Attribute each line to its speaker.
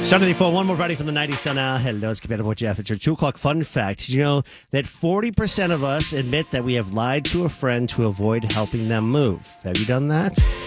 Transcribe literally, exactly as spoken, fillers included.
Speaker 1: Sunday four, one more Friday from the nineties Sun Now. Hello, it's Commander Boy Jeff. It's your two o'clock fun fact. Did you know that forty percent of us admit that we have lied to a friend to avoid helping them move? Have you done that?